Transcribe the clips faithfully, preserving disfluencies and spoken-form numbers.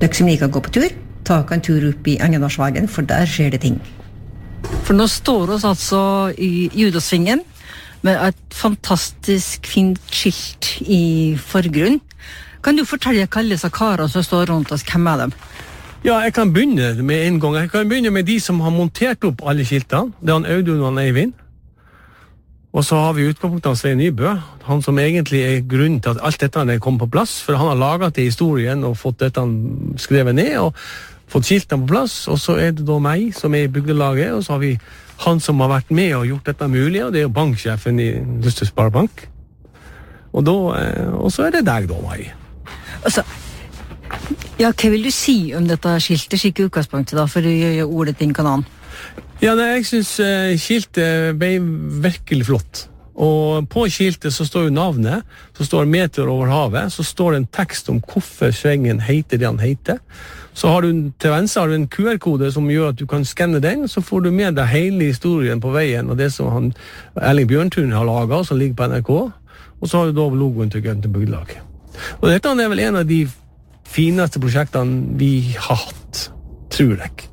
dere som liker å gå på tur, ta en tur opp i Engenårsvagen, for der skjer det ting. For nå står oss altså i Judasvingen med et fantastisk fint skilt i forgrunn. Kan du fortelle hva alle disse karene som står rundt oss, hvem er dem? Ja, jeg kan begynne med en gang. Jeg kan begynne med de som har montert opp alle skiltene. Det er han Audun og han Eivind. Og så har vi utgangspunktet av Svein Nybø, han som egentlig er grunnen til at alt dette er kommet på plass, for han har laget det i historien og fått dette skrevet ned og fått skiltene på plass, og så er det da meg som er i bygdelaget, og så har vi han som har vært med og gjort dette mulig, og det er jo banksjefen i Luster Sparebank. Og, da, og så er det deg da, Mai. Altså, ja, hva vil du si om dette skiltet, skikke utgangspunktet da, for å gjøre ordet din kanan? Ja, nei, jeg synes uh, skiltet ble virkelig flott. Og på skiltet så står jo navnet, så står Meteor over havet, så står det en tekst om hvorfor svengen heter det han heter. Så har du til venstre har du en Q R-kode som gjør at du kan skanne den, så får du med deg hele historien på veien, og det som han, Erling Bjørntun har laget, som ligger på N R K, og så har du da logoen til Gønte Bygdelag. Og dette er vel en av de fineste prosjektene vi har hatt, tror jeg.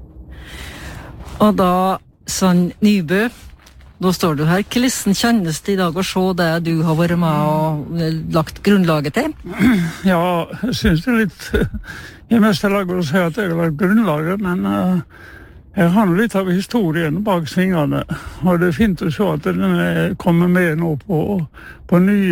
Og da, Svein Nybø, da står du her. Hvordan kjennes det i dag å se det du har vært med og lagt grunnlaget til? Ja, jeg synes det er litt i meste laget å si at jeg har lagt grunnlaget, men uh, jeg har litt av historien bak svingene, og det er fint å se at den kommer med nå på, på nye